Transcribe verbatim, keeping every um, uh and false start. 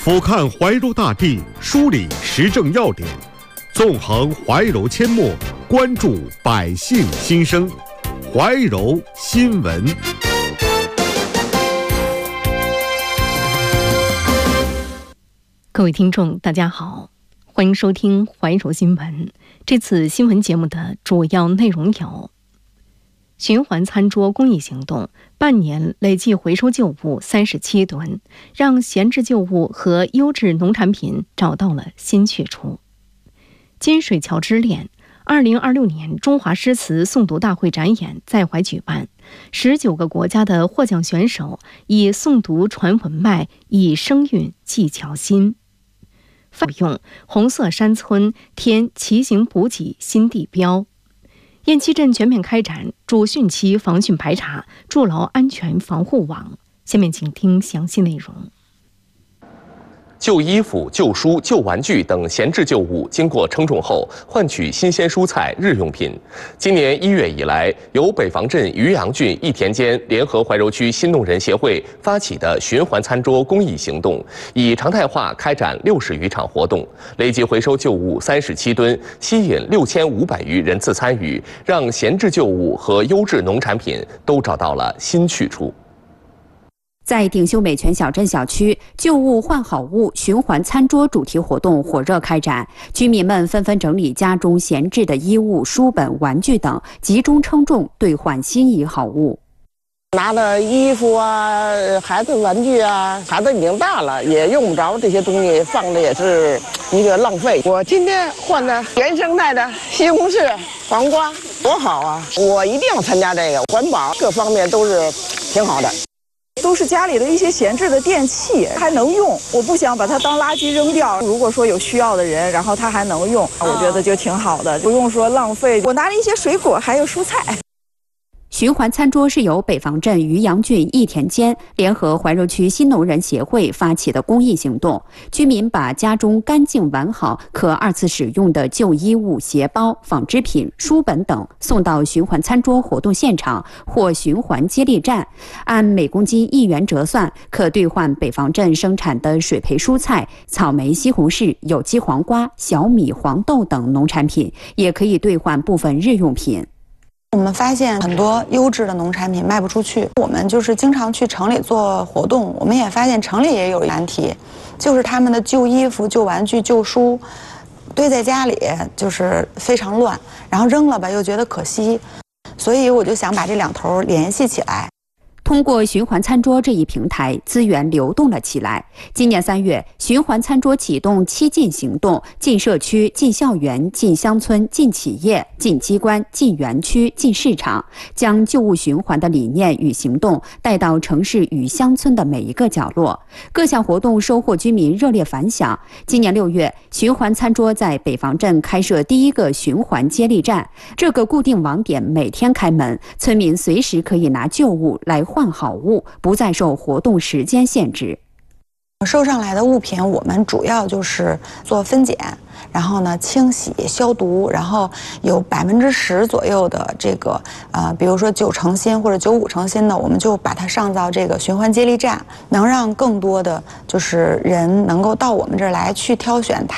俯瞰怀柔大地，梳理时政要点，纵横怀柔阡陌，关注百姓心声。怀柔新闻。 各位听众，大家好，欢迎收听怀柔新闻。这次新闻节目的主要内容有：循环餐桌公益行动半年累计回收旧物三十七吨，让闲置旧物和优质农产品找到了新去处。金水桥之恋二零二六年中华诗词诵读大会展演在淮举办，十九个国家的获奖选手以诵读传文脉，以声韵寄侨心。用红色山村添骑行补给新地标。雁栖镇全面开展主汛期防汛排查，筑牢安全防护网。下面请听详细内容。 旧衣服、旧书、旧玩具等闲置旧物经过称重后，换取新鲜蔬菜、日用品。今年一月以来，由北防镇渔阳郡一田间联合怀柔区新农人协会发起的循环餐桌公益行动，以常态化开展六十余场活动，累计回收旧物三十七吨，吸引六千五百余人次参与，让闲置旧物和优质农产品都找到了新去处。 在鼎秀美泉小镇小区，旧物换好物循环餐桌主题活动火热开展，居民们纷纷整理家中闲置的衣物、书本、玩具等，集中称重兑换心仪好物。 拿了衣服啊、孩子玩具啊，孩子已经大了，也用不着这些东西，放着也是一个浪费。我今天换的原生态的西红柿、黄瓜，多好啊！我一定要参加这个，环保各方面都是挺好的。 都是家里的一些闲置的电器，还能用，我不想把它当垃圾扔掉。如果说有需要的人，然后它还能用，我觉得就挺好的，不用说浪费。我拿了一些水果，还有蔬菜。 循环餐桌是由北防镇渔阳郡一田间联合怀柔区新农人协会发起的公益行动。居民把家中干净完好、可二次使用的旧衣物、鞋包、纺织品、书本等送到循环餐桌活动现场或循环接力站，按每公斤一元折算，可兑换北防镇生产的水培蔬菜、草莓、西红柿、有机黄瓜、小米、黄豆等农产品，也可以兑换部分日用品。 我们发现很多优质的农产品卖不出去，我们就是经常去城里做活动，我们也发现城里也有难题，就是他们的旧衣服、旧玩具、旧书堆在家里就是非常乱，然后扔了吧又觉得可惜，所以我就想把这两头联系起来。 通过循环餐桌这一平台，资源流动了起来。今年三月，循环餐桌启动七进行动，进社区、进校园、进乡村、进企业、进机关、进园区、进市场，将旧物循环的理念与行动带到城市与乡村的每一个角落。各项活动收获居民热烈反响。今年六月，循环餐桌在北防镇开设第一个循环接力站，这个固定网点每天开门，村民随时可以拿旧物来换好物，不再受活动时间限制。 收上来的物品，我们主要就是做分拣，然后呢清洗、消毒，然后有百分之十左右的这个呃，比如说九成新或者九五成新的，我们就把它上到这个循环接力站，能让更多的就是人能够到我们这儿来去挑选它。